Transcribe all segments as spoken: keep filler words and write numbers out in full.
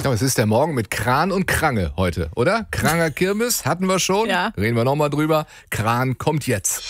Ja, es ist der Morgen mit Kran und Krange heute, oder? Kranger Kirmes hatten wir schon. Ja. Reden wir nochmal drüber. Kran kommt jetzt.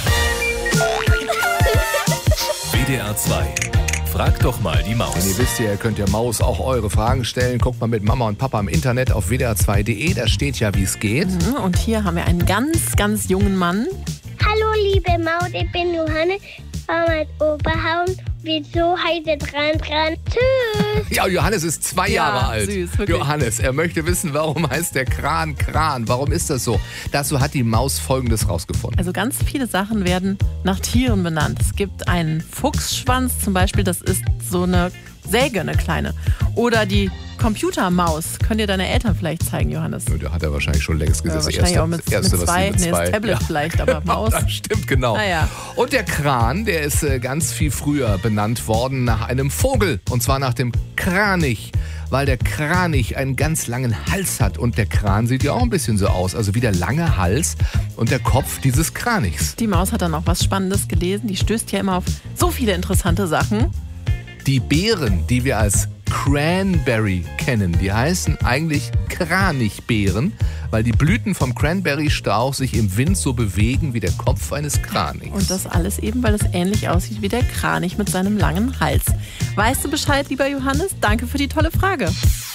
W D R zwei. Frag doch mal die Denn Maus. ihr wisst ja, ihr könnt der Maus auch eure Fragen stellen. Guckt mal mit Mama und Papa im Internet auf w d r zwei punkt d e. Da steht ja, wie es geht. Und hier haben wir einen ganz, ganz jungen Mann. Hallo liebe Maus, ich bin Johannes, Mama mit Oberhauen. Wieso heute dran dran? Tschüss. Ja, Johannes ist zwei Ja, Jahre alt. süß, wirklich. Johannes, er möchte wissen, warum heißt der Kran Kran? Warum ist das so? Dazu hat die Maus Folgendes rausgefunden. Also ganz viele Sachen werden nach Tieren benannt. Es gibt einen Fuchsschwanz zum Beispiel, das ist so eine Säge, eine kleine. Oder die Computermaus. Könnt ihr deine Eltern vielleicht zeigen, Johannes? Der hat er wahrscheinlich schon längst Ja, gesagt. wahrscheinlich auch mit, das Erste, mit was zwei. sie mit Nee, zwei. das Tablet Ja. vielleicht, aber Maus. Das stimmt, genau. Ah, ja. Und der Kran, der ist äh, ganz viel früher benannt worden nach einem Vogel. Und zwar nach dem Kranich. Weil der Kranich einen ganz langen Hals hat. Und der Kran sieht ja auch ein bisschen so aus. Also wie der lange Hals und der Kopf dieses Kranichs. Die Maus hat dann auch was Spannendes gelesen. Die stößt ja immer auf so viele interessante Sachen. Die Beeren, die wir als Cranberry kennen, die heißen eigentlich Kranichbeeren, weil die Blüten vom Cranberry-Strauch sich im Wind so bewegen wie der Kopf eines Kranichs. Und das alles eben, weil es ähnlich aussieht wie der Kranich mit seinem langen Hals. Weißt du Bescheid, lieber Johannes? Danke für die tolle Frage.